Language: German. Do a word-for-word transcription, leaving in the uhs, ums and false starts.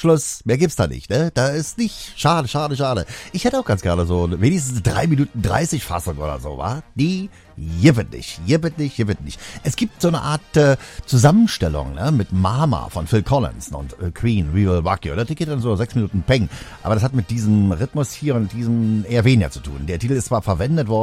Schluss. Mehr gibt's da nicht, ne? Da ist nicht. Schade, schade, schade. Ich hätte auch ganz gerne so wenigstens drei Minuten dreißig Fassung oder so, wa? Die jibbet nicht, jibbet nicht, jibbet nicht. Es gibt so eine Art äh, Zusammenstellung, ne, mit Mama von Phil Collins und äh, Queen, We Will Rock You. Die geht dann so sechs Minuten Peng. Aber das hat mit diesem Rhythmus hier und diesem eher weniger zu tun. Der Titel ist zwar verwendet worden,